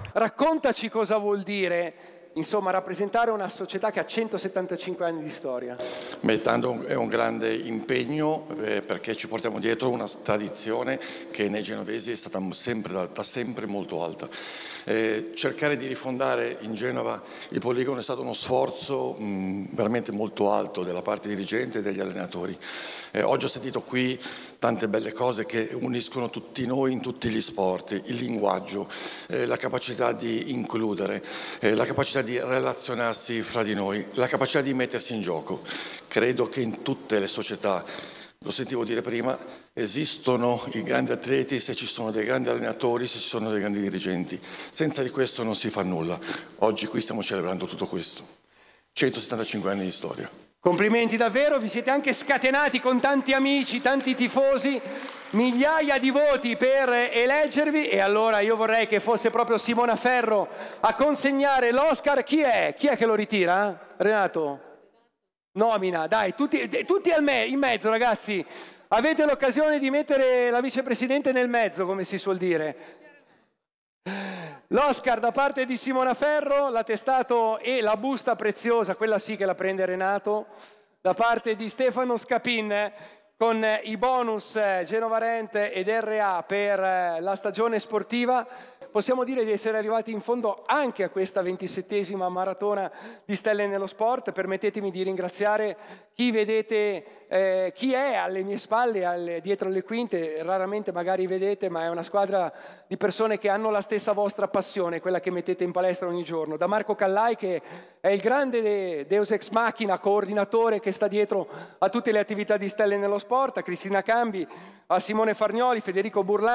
Raccontaci cosa vuol dire, insomma, rappresentare una società che ha 175 anni di storia. Beh, tanto è un grande impegno perché ci portiamo dietro una tradizione che nei genovesi è stata da sempre molto alta. Cercare di rifondare in Genova il poligono è stato uno sforzo veramente molto alto della parte dirigente e degli allenatori. Oggi ho sentito qui tante belle cose che uniscono tutti noi in tutti gli sport, il linguaggio, la capacità di includere, la capacità di relazionarsi fra di noi, la capacità di mettersi in gioco. Credo che in tutte le società, lo sentivo dire prima, esistono i grandi atleti se ci sono dei grandi allenatori, se ci sono dei grandi dirigenti. Senza di questo non si fa nulla. Oggi qui stiamo celebrando tutto questo. 175 anni di storia. Complimenti davvero, vi siete anche scatenati con tanti amici, tanti tifosi, migliaia di voti per eleggervi, e allora io vorrei che fosse proprio Simona Ferro a consegnare l'Oscar. Chi è? Chi è che lo ritira? Renato? Nomina, dai, tutti in mezzo, ragazzi. Avete l'occasione di mettere la vicepresidente nel mezzo, come si suol dire. L'Oscar da parte di Simona Ferro, l'attestato e la busta preziosa, quella sì che la prende Renato, da parte di Stefano Scapin, con i bonus Genova Rent ed RA per la stagione sportiva. Possiamo dire di essere arrivati in fondo anche a questa 27esima maratona di Stelle nello Sport. Permettetemi di ringraziare chi vedete, chi è alle mie spalle, dietro le quinte. Raramente magari vedete, ma è una squadra di persone che hanno la stessa vostra passione, quella che mettete in palestra ogni giorno. Da Marco Callai, che è il grande Deus Ex Machina, coordinatore che sta dietro a tutte le attività di Stelle nello Sport, a Cristina Cambi, a Simone Fargnoli, Federico Burlani,